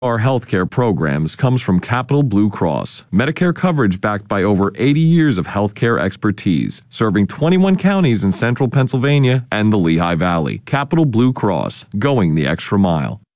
Our healthcare programs comes from Capital Blue Cross, Medicare coverage backed by over 80 years of healthcare expertise, serving 21 counties in central Pennsylvania and the Lehigh Valley. Capital Blue Cross, going the extra mile.